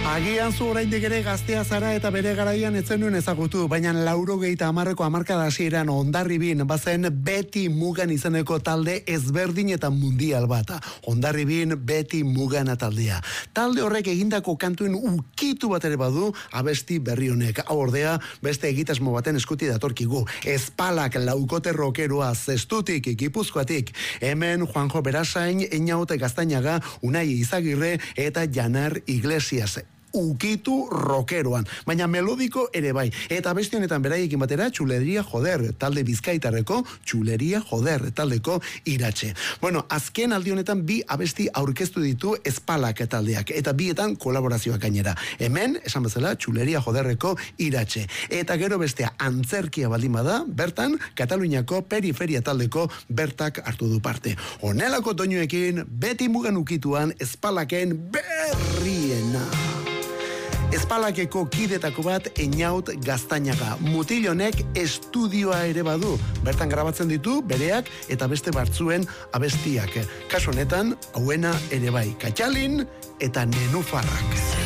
Agian zu oraindik ere gaztea zara eta bere garaian ez zenuen ezagutu, baina 80ko hamarkada hasieran Hondarribin bazen Beti Mugan izeneko talde ezberdin eta mundial bat. Hondarribin Beti Mugan taldea. Talde horrek egindako kantuen ukitu bat ere badu abesti berri honek. Hau ordea beste egitasmo baten eskuti datorkigu. Espalak laukote rokeroa Zestutik, Gipuzkoatik. Hemen Juanjo Berasain, Eñaute Gaztañaga, Unai Izagirre eta Janar Iglesias. Ukitu rokeroan, baina melodiko ere bai. Eta beste honetan beraiekin batera Txuleria Joder, talde bizkaitarreko Txuleria Joder, taldeko Iratxe. Bueno, azken aldi honetan bi abesti aurkeztu ditu Espalak taldeak, eta bietan kolaborazioak gainera. Hemen, esan bezala, Txuleria Joderreko Iratxe. Eta gero bestea antzerkia baldin bada, bertan, Kataluniako periferia taldeko Bertak hartu du parte. Honelako doinuekin, Beti Mugan ukituan Espalaken berriena. Espalakeko kidetako bat Eñaut Gaztañaga. Mutil honek estudioa ere badu. Bertan grabatzen ditu bereak eta beste batzuen abestiak. Kasu honetan, hauena ere bai. Katxalin eta Nenufarrak.